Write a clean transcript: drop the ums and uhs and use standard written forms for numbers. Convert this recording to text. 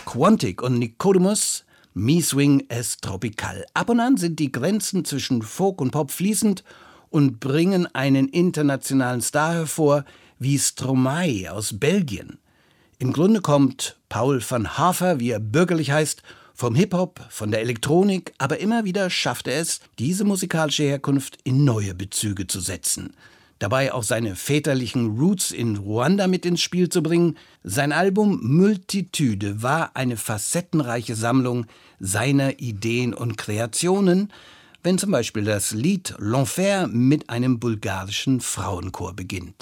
Quantic und Nicodemus, Mi Swing es Tropical. Ab und an sind die Grenzen zwischen Folk und Pop fließend und bringen einen internationalen Star hervor, wie Stromae aus Belgien. Im Grunde kommt Paul van Haver, wie er bürgerlich heißt, vom Hip-Hop, von der Elektronik, aber immer wieder schafft er es, diese musikalische Herkunft in neue Bezüge zu setzen. Dabei auch seine väterlichen Roots in Ruanda mit ins Spiel zu bringen. Sein Album Multitude war eine facettenreiche Sammlung seiner Ideen und Kreationen, wenn zum Beispiel das Lied L'Enfer mit einem bulgarischen Frauenchor beginnt.